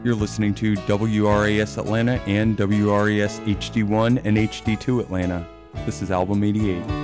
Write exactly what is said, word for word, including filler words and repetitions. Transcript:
You're listening to W R A S Atlanta and W R A S H D one and H D two Atlanta. This is Album eighty-eight.